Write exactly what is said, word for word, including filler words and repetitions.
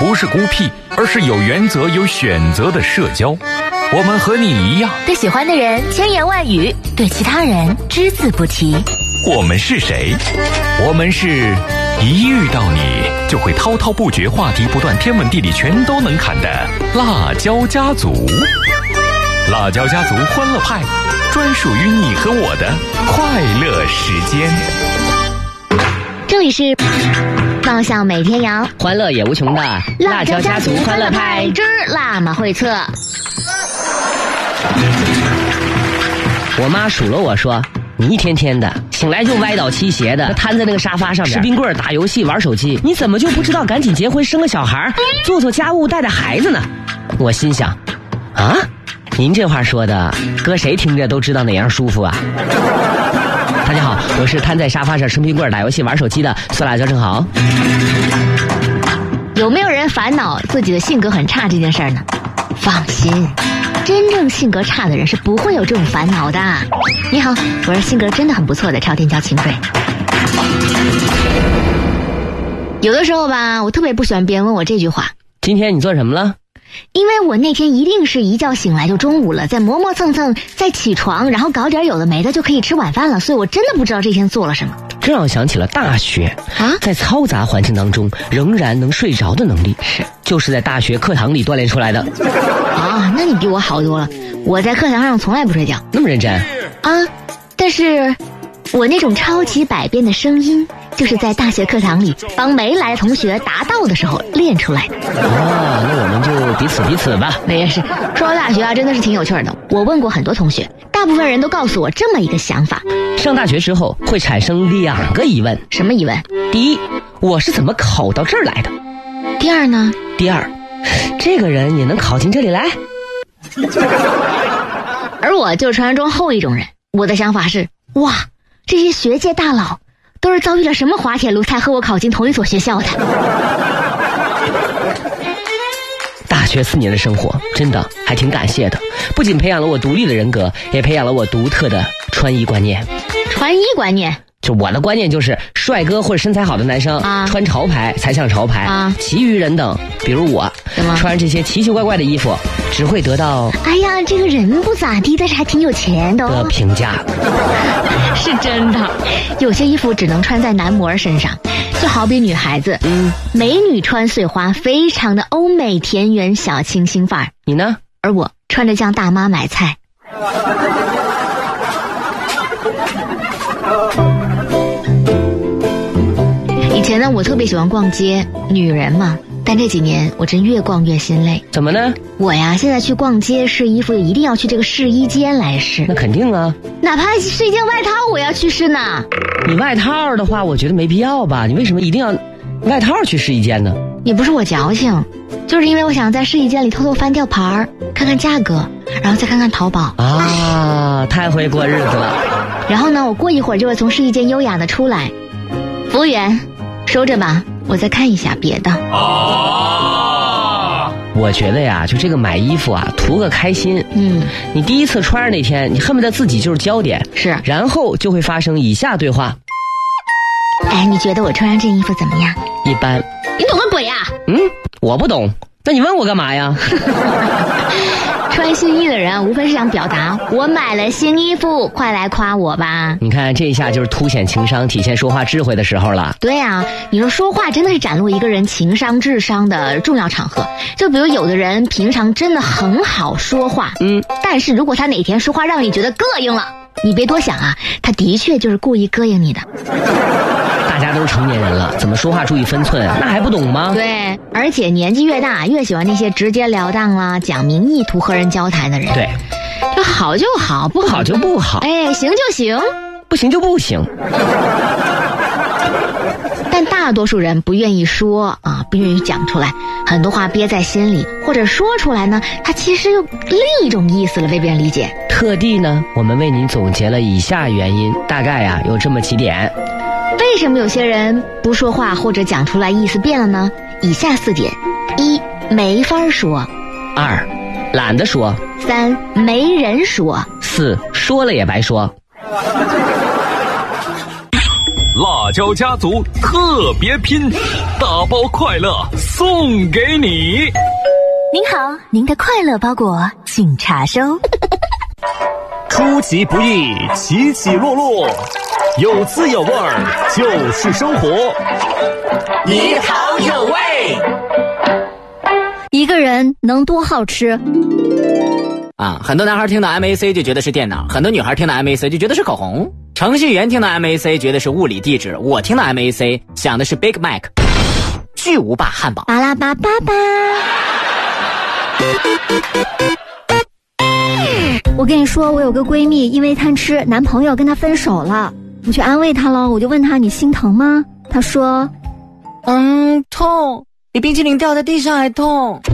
不是孤僻，而是有原则、有选择的社交。我们和你一样， 对喜欢的人千言万语，对其他人只字不提。 我们是谁？我们是一遇到你就会滔滔不绝，话题不断，天文地理全都能侃的辣椒家族。辣椒家族欢乐派，专属于你和我的快乐时间。 这里是貌相每天阳， 欢乐也无穷的辣椒家族欢乐派之辣妈会测。 我妈数落我说，你一天天的醒来就歪倒七斜的，瘫在那个沙发上面吃冰棍、打游戏、玩手机，你怎么就不知道赶紧结婚生个小孩，做做家务，带带孩子呢？我心想，啊，您这话说的搁谁听着都知道哪样舒服啊。大家好，我是瘫在沙发上吃冰棍、打游戏、玩手机的酸辣椒正好。 有没有人烦恼自己的性格很差这件事儿呢？放心，真正性格差的人是不会有这种烦恼的。你好，我是性格真的很不错的朝天椒秦瑞。有的时候吧，我特别不喜欢别人问我这句话， 今天你做什么了？ 因为我那天一定是一觉醒来就中午了，再磨磨蹭蹭，再起床，然后搞点有的没的就可以吃晚饭了，所以我真的不知道这天做了什么。 这让我想起了大学啊， 在嘈杂环境当中仍然能睡着的能力， 是就是在大学课堂里锻炼出来的。 啊，那你比我好多了。我在课堂上从来不睡觉， 那么认真啊，但是我那种超级百变的声音，就是在大学课堂里帮没来的同学答到的时候练出来的。 哦，那我们就彼此彼此吧。 没事，说到大学啊，真的是挺有趣的。我问过很多同学，大部分人都告诉我这么一个想法： 上大学之后会产生两个疑问。 什么疑问？ 第一，我是怎么考到这儿来的？ 第二呢？ 第二，这个人也能考进这里来？ 而我就是传说中后一种人。我的想法是，哇，这些学界大佬都是遭遇了什么滑铁卢才和我考进同一所学校的？ 大学四年的生活真的还挺感谢的，不仅培养了我独立的人格，也培养了我独特的穿衣观念。 穿衣观念？ 就我的观念就是，帅哥或者身材好的男生啊，穿潮牌才像潮牌啊， 其余人等，比如我，穿这些奇奇怪怪的衣服，只会得到哎呀，这个人不咋地，但是还挺有钱的哦的评价。 是真的，有些衣服只能穿在男模身上，就好比女孩子，嗯，美女穿碎花，非常的欧美田园小清新范儿。 你呢？ 而我穿着像大妈买菜。以前呢，我特别喜欢逛街，女人嘛。但这几年我真越逛越心累。 怎么呢？ 我呀，现在去逛街试衣服，一定要去这个试衣间来试。 那肯定啊， 哪怕是一件外套，我要去试呢。 你外套的话，我觉得没必要吧？你为什么一定要外套去试衣间呢？ 也不是我矫情，就是因为我想在试衣间里偷偷翻吊牌儿，看看价格，然后再看看淘宝。 啊，太会过日子了。 然后呢，我过一会儿就会从试衣间优雅的出来。服务员，收着吧，我再看一下别的。 啊，我觉得呀，就这个买衣服啊，图个开心。 嗯， 你第一次穿上那天，你恨不得自己就是焦点。 是， 然后就会发生以下对话。 哎，你觉得我穿上这衣服怎么样？ 一般。 你懂个鬼呀！ 嗯，我不懂，那你问我干嘛呀？ 穿新衣的人无非是想表达我买了新衣服，快来夸我吧。 你看这一下就是凸显情商，体现说话智慧的时候了。 对啊，你说说话真的是展露一个人情商智商的重要场合。就比如有的人平常真的很好说话，嗯，但是如果他哪天说话让你觉得膈应了，你别多想啊，他的确就是故意膈应你的。 大家都是成年人了，怎么说话注意分寸，那还不懂吗？ 对，而且年纪越大越喜欢那些直截了当啦、讲明意图和人交谈的人。 对， 就好就好，不好就不好， 哎，行就行， 不行就不行。 但大多数人不愿意说啊，不愿意讲出来，很多话憋在心里，或者说出来呢，它其实又另一种意思了，被别人理解。 特地呢，我们为您总结了以下原因，大概呀、啊、有这么几点。 为什么有些人不说话或者讲出来意思变了呢？以下四点：一，没法说； 二，懒得说； 三，没人说； 四，说了也白说。 辣椒家族特别拼，大包快乐送给你。 您好，您的快乐包裹请查收。 出其不意，起起落落，有滋有味儿就是生活。 你好有味。 一个人能多好吃啊，很多男孩听到 M A C 就觉得是电脑，很多女孩听到 M A C 就觉得是口红，程序员听到 M A C 觉得是物理地址，我听到 M A C 想的是 Big Mac 巨无霸汉堡。 巴拉巴巴巴。我跟你说，我有个闺蜜因为贪吃，男朋友跟她分手了，我去安慰她了，我就问她你心疼吗？她说嗯，痛，比冰淇淋掉在地上还痛。